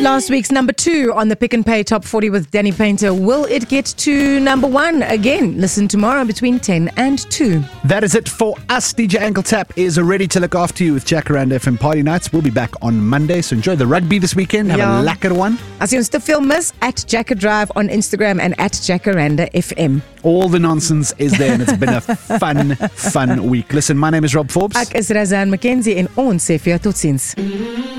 Last week's number 2 on the Pick and Pay Top 40 with Danny Painter. Will it get to number 1 again? Listen tomorrow between 10 and 2. That is it for us. DJ Ankle Tap is ready to look after you with Jacaranda FM Party Nights. We'll be back on Monday, so enjoy the rugby this weekend. Have a lekker one. As jy ons te veel mis, @Jacker Drive on Instagram and @Jacaranda FM. All the nonsense is there and it's been a fun week. Listen, my name is Rob Forbes. Ek is Razan McKenzie en ons sê vir jou totsiens.